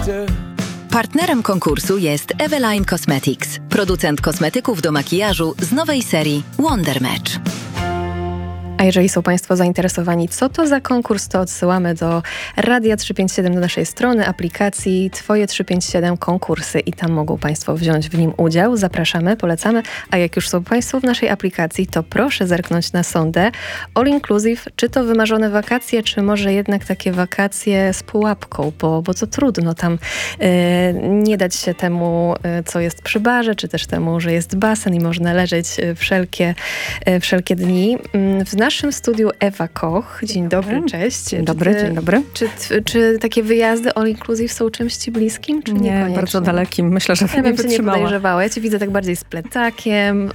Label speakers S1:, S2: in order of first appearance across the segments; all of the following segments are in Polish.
S1: Partnerem konkursu jest Eveline Cosmetics, producent kosmetyków do makijażu z nowej serii Wonder Match.
S2: A jeżeli są Państwo zainteresowani, co to za konkurs, to odsyłamy do Radia 357 do naszej strony, aplikacji Twoje 357 konkursy i tam mogą Państwo wziąć w nim udział. Zapraszamy, polecamy. A jak już są Państwo w naszej aplikacji, to proszę zerknąć na sondę All Inclusive, czy to wymarzone wakacje, czy może jednak takie wakacje z pułapką, bo to trudno tam nie dać się temu, co jest przy barze, czy też temu, że jest basen i można leżeć wszelkie dni. W naszym studiu Ewa Koch. Dzień dobry, cześć. Dzień dobry. Czy takie wyjazdy all inclusive są czymś ci bliskim, czy nie?
S3: Bardzo dalekim. Myślę, że nie wytrzymała.
S2: Nie podejrzewała. Ja cię widzę tak bardziej z plecakiem,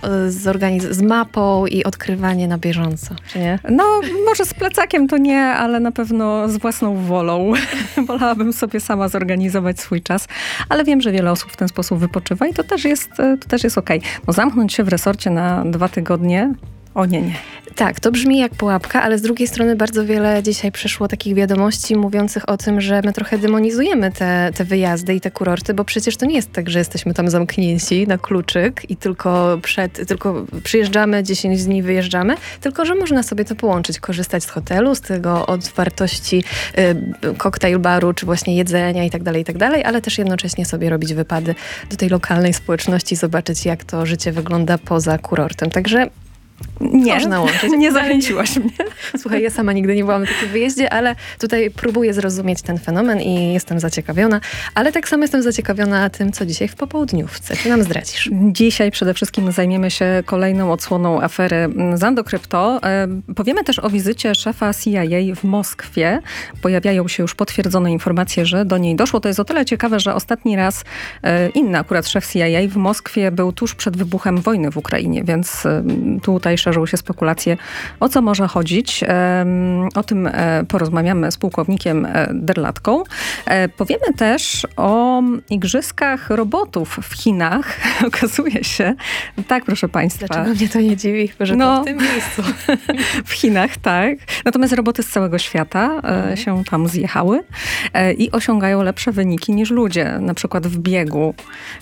S2: z mapą i odkrywanie na bieżąco, czy nie?
S3: No, może z plecakiem to nie, ale na pewno z własną wolą. Wolałabym sobie sama zorganizować swój czas, ale wiem, że wiele osób w ten sposób wypoczywa i to też jest okej. No, zamknąć się w resorcie na 2 tygodnie? O nie.
S2: Tak, to brzmi jak pułapka, ale z drugiej strony bardzo wiele dzisiaj przyszło takich wiadomości mówiących o tym, że my trochę demonizujemy te wyjazdy i te kurorty, bo przecież to nie jest tak, że jesteśmy tam zamknięci na kluczyk i tylko przyjeżdżamy, 10 dni wyjeżdżamy, tylko że można sobie to połączyć, korzystać z hotelu, z tego otwartości koktajl baru, czy właśnie jedzenia i tak dalej, ale też jednocześnie sobie robić wypady do tej lokalnej społeczności, zobaczyć jak to życie wygląda poza kurortem. Także można łączyć.
S3: Nie zachęciłaś mnie.
S2: Słuchaj, ja sama nigdy nie byłam na takim wyjeździe, ale tutaj próbuję zrozumieć ten fenomen i jestem zaciekawiona. Ale tak samo jestem zaciekawiona tym, co dzisiaj w popołudniówce. Czy nam zdradzisz?
S3: Dzisiaj przede wszystkim zajmiemy się kolejną odsłoną afery Zando Crypto. Powiemy też o wizycie szefa CIA w Moskwie. Pojawiają się już potwierdzone informacje, że do niej doszło. To jest o tyle ciekawe, że ostatni raz inny akurat szef CIA w Moskwie był tuż przed wybuchem wojny w Ukrainie, więc tutaj szerzą się spekulacje, o co może chodzić. O tym porozmawiamy z pułkownikiem Derlatką. Powiemy też o igrzyskach robotów w Chinach. Okazuje się, tak proszę Państwa.
S2: Dlaczego mnie to nie dziwi, że to w tym miejscu?
S3: W Chinach, tak. Natomiast roboty z całego świata się tam zjechały i osiągają lepsze wyniki niż ludzie. Na przykład w biegu.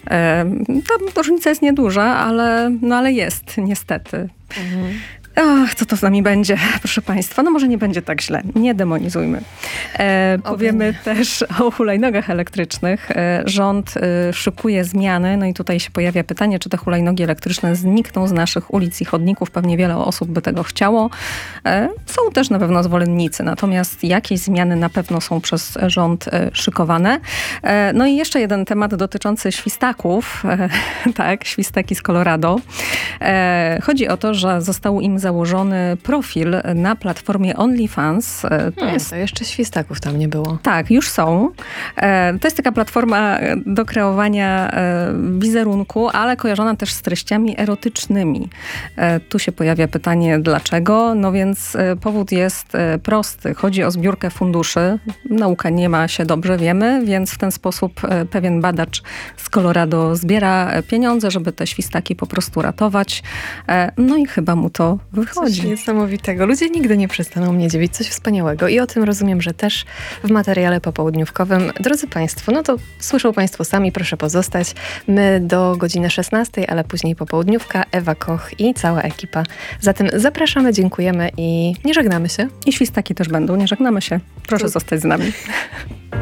S3: Tam różnica jest nieduża, ale jest, niestety. Ach, co to z nami będzie, proszę Państwa? No może nie będzie tak źle. Nie demonizujmy. Powiemy też o hulajnogach elektrycznych. Rząd szykuje zmiany. No i tutaj się pojawia pytanie, czy te hulajnogi elektryczne znikną z naszych ulic i chodników. Pewnie wiele osób by tego chciało. Są też na pewno zwolennicy. Natomiast jakieś zmiany na pewno są przez rząd szykowane. No i jeszcze jeden temat dotyczący świstaków. Tak, świstaki z Colorado. Chodzi o to, że został im założony profil na platformie OnlyFans.
S2: To jeszcze świstaków tam nie było.
S3: Tak, już są. To jest taka platforma do kreowania wizerunku, ale kojarzona też z treściami erotycznymi. Tu się pojawia pytanie, dlaczego? No więc powód jest prosty. Chodzi o zbiórkę funduszy. Nauka nie ma się dobrze, wiemy, więc w ten sposób pewien badacz z Colorado zbiera pieniądze, żeby te świstaki po prostu ratować. No i chyba mu to wychodzi.
S2: Coś niesamowitego. Ludzie nigdy nie przestaną mnie dziwić. Coś wspaniałego. I o tym rozumiem, że też w materiale popołudniówkowym. Drodzy Państwo, no to słyszą Państwo sami, proszę pozostać. My do godziny 16, ale później popołudniówka, Ewa Koch i cała ekipa. Zatem zapraszamy, dziękujemy i nie żegnamy się.
S3: I świstaki też będą, nie żegnamy się. Proszę zostać z nami.